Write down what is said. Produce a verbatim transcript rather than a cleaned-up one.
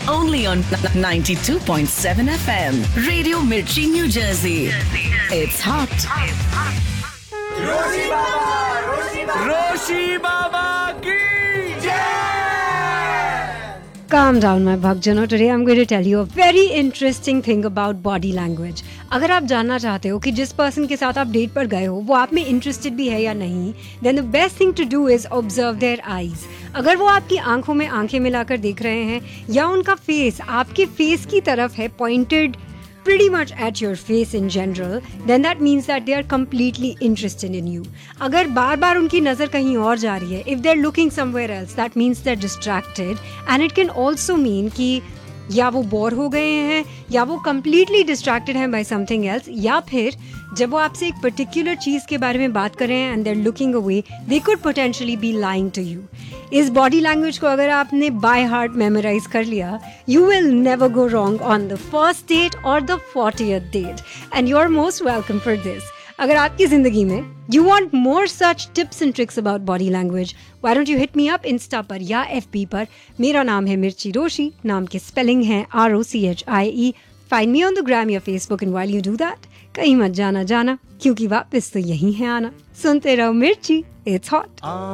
only on ninety-two point seven F M. Radio Mirchi, New Jersey. It's hot. रोशी बाबा, रोशी बाबा, रोशी बाबा की जय! Calm down, my bhagjano. Today I'm going to tell you a very interesting thing about body language. अगर आप जानना चाहते हो कि जिस person के साथ आप डेट पर गए हो वो आप में इंटरेस्टेड भी है या नहीं, then the best thing to do is observe their eyes. अगर वो आपकी आंखों में आंखें मिलाकर देख रहे हैं या उनका फेस आपके फेस की तरफ है, pointed pretty much at your face in general, then that means that they are completely interested in you. अगर बार बार उनकी नज़र कहीं और जा रही है, if they're looking somewhere else, that means they're distracted, and it can also mean कि या वो बोर हो गए हैं या वो completely distracted हैं by something else, या फिर जब वो आपसे एक particular चीज़ के बारे में बात कर रहे हैं and they're looking away, they could potentially be lying to you. इस body language को अगर आपने by heart memorize कर लिया, you will never go wrong on the first date or the fortieth date, and you're most welcome for this. अगर आपकी जिंदगी में you want more such tips and tricks about body language, why don't you hit me up Insta पर या F B पर. मेरा नाम है मिर्ची रोशी, नाम के स्पेलिंग है R O C H I E. Find me on the gram या Facebook, and while you do that, कहीं मत जाना जाना क्योंकि वापस तो यही है आना. सुनते रहो मिर्ची, it's hot.